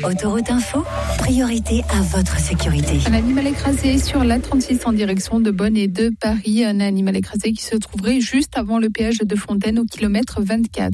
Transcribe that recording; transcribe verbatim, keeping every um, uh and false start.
Autoroute Info, priorité à votre sécurité. Un animal écrasé sur l'A trente-six en direction de Bonn et de Paris. Un animal écrasé qui se trouverait juste avant le péage de Fontaine au kilomètre vingt-quatre.